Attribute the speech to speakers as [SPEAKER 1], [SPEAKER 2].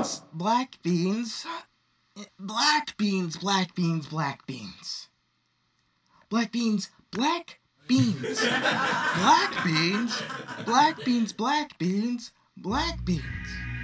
[SPEAKER 1] beans, black beans. Black beans, black beans, black beans. Black beans, black beans. Black beans, black beans, black beans, black beans.